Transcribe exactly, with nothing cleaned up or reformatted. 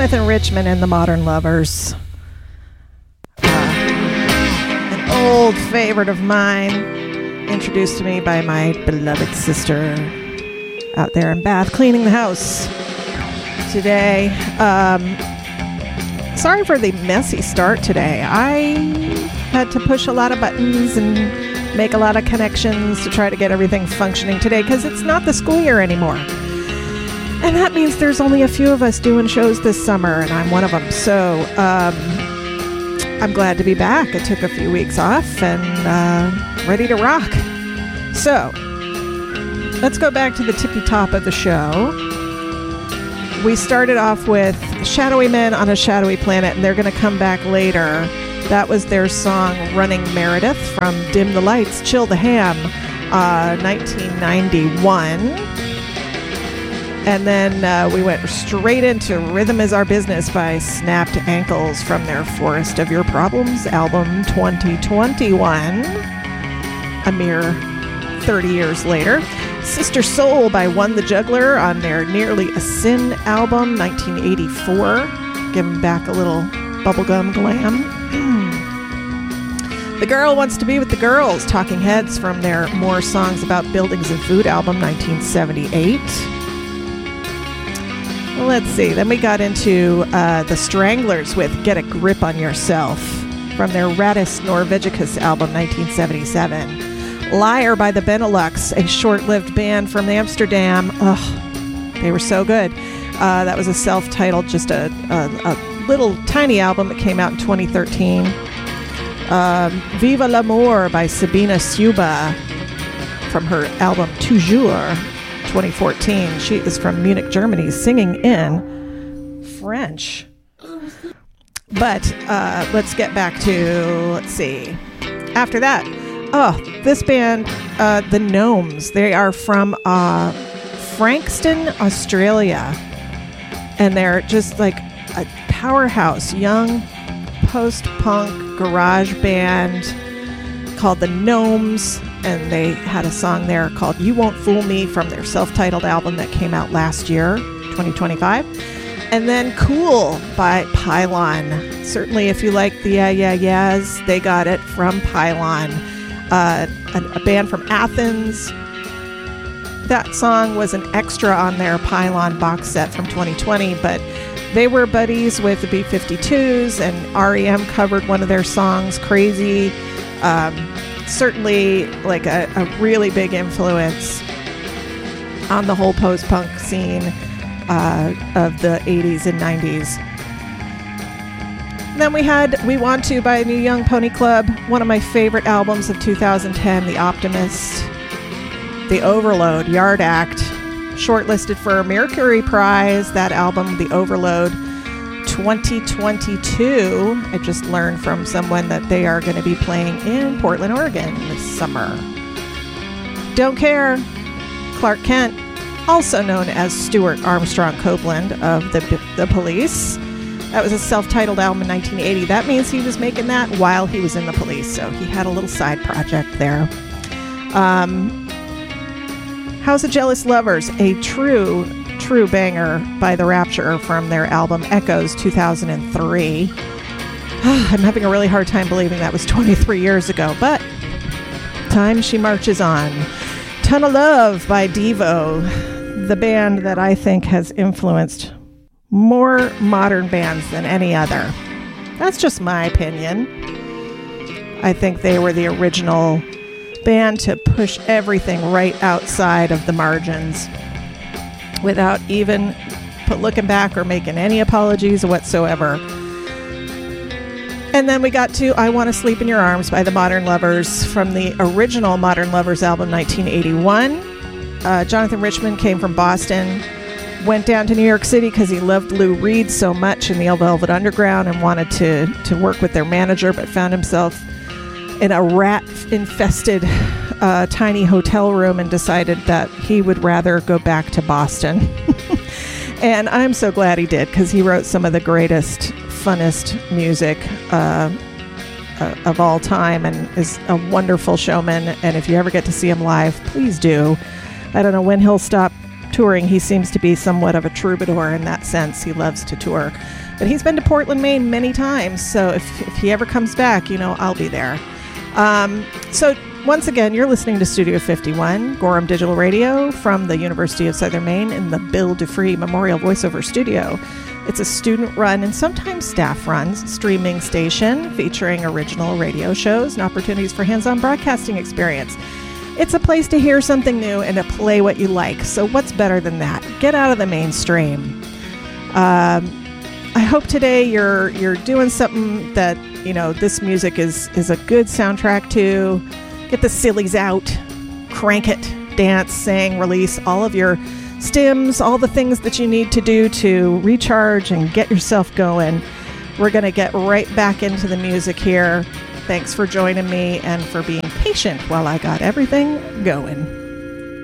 Jonathan Richman and the Modern Lovers. Uh, an old favorite of mine, introduced to me by my beloved sister out there in Bath, cleaning the house today. Um, sorry for the messy start today. I had to push a lot of buttons and make a lot of connections to try to get everything functioning today because it's not the school year anymore. And that means there's only a few of us doing shows this summer, and I'm one of them. So um, I'm glad to be back. I took a few weeks off and uh, ready to rock. So let's go back to the tippy top of the show. We started off with Shadowy Men on a Shadowy Planet, and they're going to come back later. That was their song Running Meredith from Dim the Lights, Chill the Ham, uh, nineteen ninety-one. And then uh, we went straight into Rhythm Is Our Business by Snapped Ankles from their Forest of Your Problems album twenty twenty-one, a mere thirty years later. Sister Soul by One the Juggler on their Nearly a Sin album, nineteen eighty-four, giving back a little bubblegum glam. The Girl Wants to Be with the Girls, Talking Heads from their More Songs About Buildings and Food album, nineteen seventy-eight. Let's see. Then we got into uh, the Stranglers with Get a Grip on Yourself from their Rattus Norvegicus album, nineteen seventy-seven. Liar by the Benelux, a short-lived band from Amsterdam. Ugh, they were so good. Uh, that was a self-titled, just a, a, a little tiny album that came out in twenty thirteen. Um, Viva l'Amour by Sabina Suba from her album Toujours, twenty fourteen. She is from Munich, Germany, singing in French. But uh, let's get back to, let's see. After that, oh, this band, uh, the Gnomes. They are from uh, Frankston, Australia. And they're just like a powerhouse, young post-punk garage band called the Gnomes. And they had a song there called You Won't Fool Me from their self-titled album that came out last year, twenty twenty-five. And then Cool by Pylon. Certainly if you like the Yeah Yeah Yeahs, they got it from Pylon. Uh, a, a band from Athens. That song was an extra on their Pylon box set from twenty twenty, but they were buddies with the B fifty-twos, and R E M covered one of their songs, Crazy. Um, certainly like a, a really big influence on the whole post-punk scene uh, of the eighties and nineties. Then we had We Want To by New Young Pony Club, one of my favorite albums of two thousand ten, The Optimist. The Overload, Yard Act, shortlisted for a Mercury Prize, that album, The Overload, twenty twenty-two. I just learned from someone that they are going to be playing in Portland, Oregon this summer. Don't Care, Clark Kent, also known as Stuart Armstrong Copeland of the, the Police. That was a self-titled album in nineteen eighty. That means he was making that while he was in the Police, so he had a little side project there. Um, House of Jealous Lovers, a true, true banger by The Rapture from their album Echoes two thousand three. I'm having a really hard time believing that was twenty-three years ago, but time she marches on. Ton of Love by Devo, the band that I think has influenced more modern bands than any other. That's just my opinion. I think they were the original band to push everything right outside of the margins without even put looking back or making any apologies whatsoever. And then we got to I Want to Sleep in Your Arms by the Modern Lovers from the original Modern Lovers album, nineteen eighty-one. Uh, Jonathan Richman came from Boston, went down to New York City because he loved Lou Reed so much in the Velvet Underground and wanted to, to work with their manager, but found himself in a rat-infested uh, tiny hotel room and decided that he would rather go back to Boston. And I'm so glad he did, because he wrote some of the greatest, funnest music uh, uh, of all time and is a wonderful showman. And if you ever get to see him live, please do. I don't know when he'll stop touring. He seems to be somewhat of a troubadour in that sense. He loves to tour. But he's been to Portland, Maine many times, so if, if he ever comes back, you know, I'll be there. Um, so once again, you're listening to Studio fifty-one, Gorham Digital Radio from the University of Southern Maine in the Bill Dufree Memorial Voiceover Studio. It's a student-run and sometimes staff-run streaming station featuring original radio shows and opportunities for hands-on broadcasting experience. It's a place to hear something new and to play what you like. So what's better than that? Get out of the mainstream. Um, I hope today you're you're doing something that, you know, this music is, is a good soundtrack to. Get the sillies out, crank it, dance, sing, release all of your stims, all the things that you need to do to recharge and get yourself going. We're going to get right back into the music here. Thanks for joining me and for being patient while I got everything going.